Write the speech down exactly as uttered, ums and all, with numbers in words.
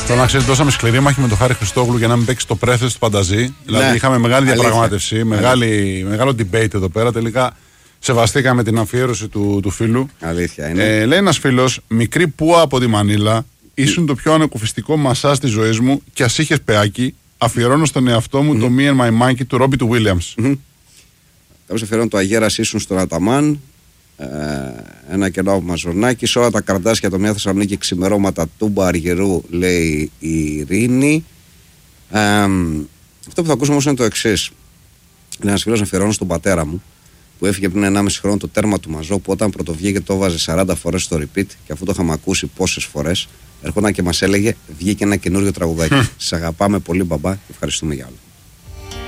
Το να ξέρει, δώσαμε σκληρή μάχη με τον Χάρη Χριστόγλου για να μην παίξει το πρέθεση του Πανταζή. Δηλαδή Ναι. είχαμε μεγάλη Αλήθεια. διαπραγμάτευση, μεγάλη, μεγάλο debate εδώ πέρα. Τελικά σεβαστήκαμε την αφιέρωση του, του φίλου. Αλήθεια είναι. Ε, λέει ένας φίλος, μικρή πούα από τη Μανίλα, ήσουν το πιο ανακουφιστικό μασάζ της ζωής μου και ας είχες πεάκι, αφιερώνω στον εαυτό μου mm-hmm. το Me and My Monkey του Ρόμπι του Βίλιαμς. Mm-hmm. Κάποιος αφιερώνει το Αγέρας ήσουν στον Αταμάν, ε, ένα κενό από Μαζονάκι, σε όλα τα καρδάσια το μια Θεσσαλονίκη ξημερώματα Τούμπα Αργυρού, λέει η Ειρήνη. Ε, αυτό που θα ακούσουμε όμως είναι το εξής. Είναι ένας φίλος να αφιερώνω στον πατέρα μου, που έφυγε πριν ενάμιση χρόνο το τέρμα του Μαζό, που όταν πρωτοβγήκε το έβαζε σαράντα φορές στο repeat και αφού το είχαμε ακούσει πόσες φορές, ερχόταν και μας έλεγε βγήκε ένα καινούριο τραγουδάκι. Σας αγαπάμε πολύ μπαμπά και ευχαριστούμε για άλλο.